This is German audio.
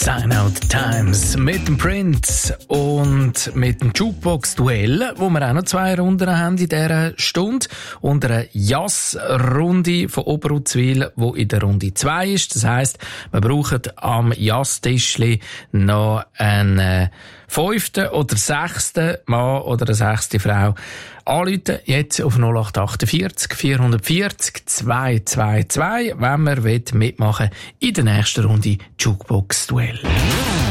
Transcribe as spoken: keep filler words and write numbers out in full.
Sign Out Times mit dem Prince und mit dem Jukebox-Duell, wo wir auch noch zwei Runden haben in dieser Stunde. Und eine Jass-Runde von Oberuzwil, die in der Runde zwei ist. Das heisst, wir brauchen am Jass-Tischli noch einen fünften oder sechsten Mann oder eine sechste Frau. Anrufen jetzt auf null acht achtundvierzig vierhundertvierzig zweihundertzweiundzwanzig, wenn man mitmachen will in der nächsten Runde Jukebox-Duell.